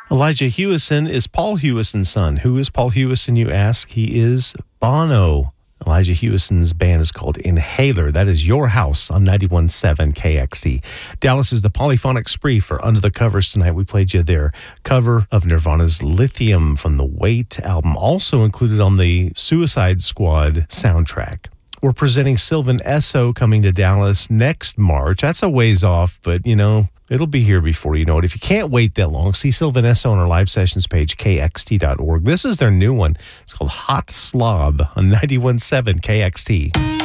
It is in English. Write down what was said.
Elijah Hewison is Paul Hewison's son. Who is Paul Hewison, you ask? He is Bono. Elijah Hewison's band is called Inhaler. That is Your House on 91.7 KXT. Dallas is the Polyphonic Spree for Under the Covers tonight. We played you their cover of Nirvana's Lithium from the Wait album, also included on the Suicide Squad soundtrack. We're presenting Sylvan Esso coming to Dallas next March. That's a ways off, but, it'll be here before you know it. If you can't wait that long, see Sylvan Esso on our live sessions page, kxt.org. This is their new one. It's called Hot Slob on 91.7 KXT.